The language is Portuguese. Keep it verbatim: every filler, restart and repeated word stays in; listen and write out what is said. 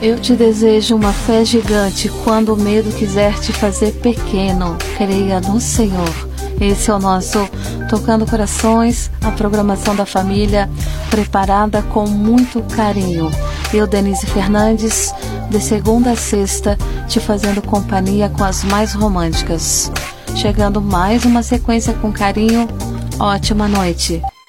Eu te desejo uma fé gigante quando o medo quiser te fazer pequeno. Creia no Senhor. Esse é o nosso Tocando Corações, a programação da família preparada com muito carinho. Eu, Denise Fernandes, de segunda a sexta, te fazendo companhia com as mais românticas. Chegando mais uma sequência com carinho. Ótima noite.